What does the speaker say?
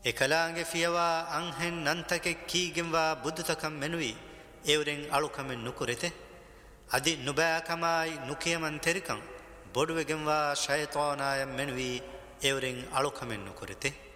එකලාගේ ෆියවා අංහෙන් නන්තකෙ කීගෙන්වා බුදුතකම් මෙනුයි එවරෙන් අලුකමෙන් නුකුරෙතෙ අදි නුබෑකමයි නුකියමන් තෙරිකං බොඩුවගෙන්වා ශයතෝනායම් මෙනුයි එවරෙන් අලුකමෙන් නුකුරෙතෙ